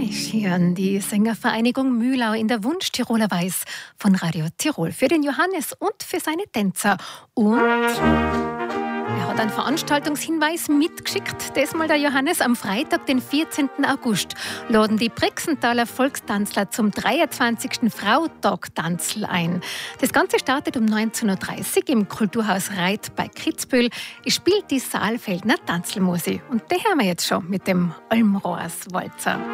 Marschieren, die Sängervereinigung Mühlau in der Wunsch-Tiroler Weiß von Radio Tirol für den Johannes und für seine Tänzer. Und er hat einen Veranstaltungshinweis mitgeschickt. Diesmal der Johannes. Am Freitag, den 14. August, laden die Brixenthaler Volkstanzler zum 23. Frautag-Tanzl ein. Das Ganze startet um 19.30 Uhr im Kulturhaus Reit bei Kitzbühel. Es spielt die Saalfeldner Tanzlmusik. Und die hören wir jetzt schon mit dem Almrohrs Walzer.